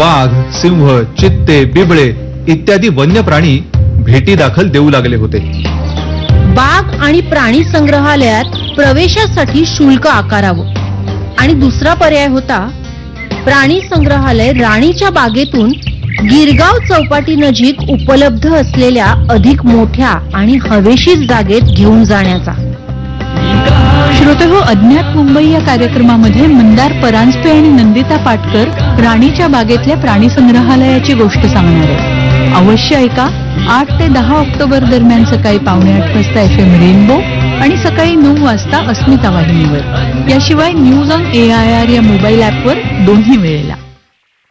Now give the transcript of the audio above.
वाघ, सिंह, चित्ते, बिबळे इत्यादी वन्य प्राणी भेटी दाखल देऊ लागले होते. बाग आणि प्राणी संग्रहालयात प्रवेशासाठी शुल्क आकारावं आणि दुसरा पर्याय होता प्राणी संग्रहालय राणीच्या बागेतून गिरगाव चौपाटी नजीक उपलब्ध असलेल्या अधिक मोठ्या आणि हवेशीर जागेत घेऊन जाण्याचा. श्रोतेहो, अज्ञात मुंबई या कार्यक्रमामध्ये मंदार परांजपे आणि नंदिता पाटकर राणीच्या बागेतल्या प्राणी संग्रहालयाची गोष्ट सांगणार आहे. अवश्य ऐका. 8 ते 10 ऑक्टोबर दरम्यान सकाळी 7:45 वाजता FM रेनबो आणि सकाळी 9 वाजता अस्मिता वाहिनीवर. याशिवाय न्यूज ऑन AIR या मोबाईल ॲपवर दोन्ही वेळेला.